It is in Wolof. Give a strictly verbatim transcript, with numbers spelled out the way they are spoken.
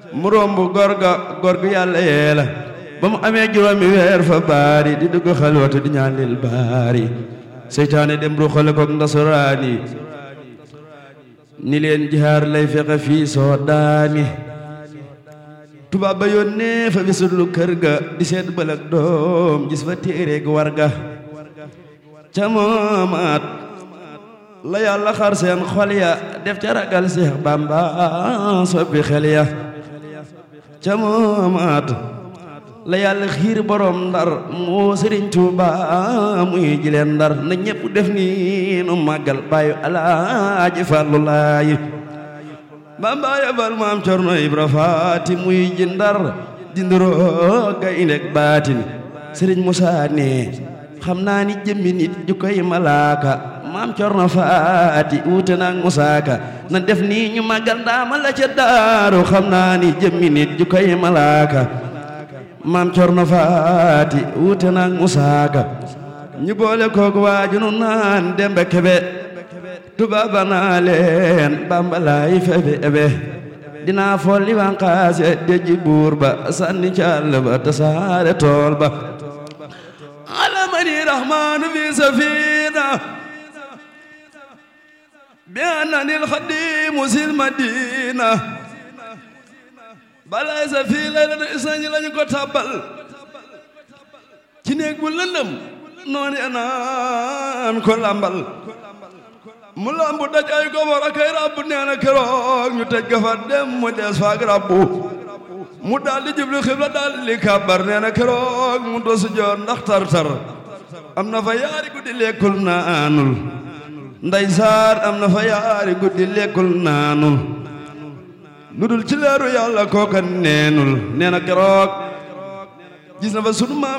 mu romb gorga gorgu yàlla yeela ba mu amee juróomi weer fa baari di dugg xalwatu di ñaan lil baari seytaane dem ru xale koog ndasuraani ni leen jihaar lay fexe fii soo daani tubaab ba yónnee fa bisulu kër ga di seet bëlëg doom gis fa téereeg warga ca moomaat la yàlla xar seen xol ya def ca ragal Seex Bamba soppi xel ya ca moomaat la yàlla xiir borom ndar moo Sëriñ Tuuba muy jileen ndar na ñépp def ni nu màggal baayu Alaaji Fallu Laay Bamba yabal maam Cerno Ibra Faati muy ji ndar dinduroo gaynde baatin Sëriñ Musaa ne xam naa ni jëmmi nit ju koy malaaka maam Cerno Faati wuute naak Musaa Ka na def ni ñu màggal ndaama la ca daaru xam naa ni jëmmi nit ju koy malaaka maam Cerno Faati wuute naak Musaa Ka ñu boole koog waaju nu naan Demba Kebe tubaaba naa leen Bamba laay febe ebe dinaa folli wanqaase deji buur ba sànni càll ba tasaare tool ba alamani rahmaanu fi safina bi annani alxadimu sil madina balay sa fii lay la isañi lañu ko tàbbal ci néeg bu lëndëm noonu anaan ko lambal mu lambu daj ay gobor ak ay rabbu nee na keroog ñu tëj gafa dem mu des faak rabbu mu daal di jublu xibla daal di kàbbar nee na keroog mu dosu joor ndax tar-tar am na fa yaari guddi lekkul naanul nday saar am na fa yaari guddi lekkul naanul lu dul ci leeru yàlla kooka neenul nee na keroog gis na fa sunu maam